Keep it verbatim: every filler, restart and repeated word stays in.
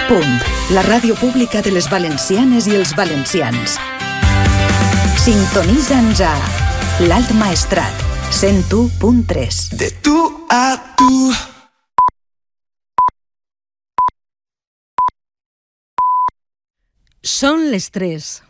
Punt, la ràdio pública de les valencianes i els valencians. Sintonitza'ns a l'Alt Maestrat, cent u punt tres. De tu a tu. Són les tres.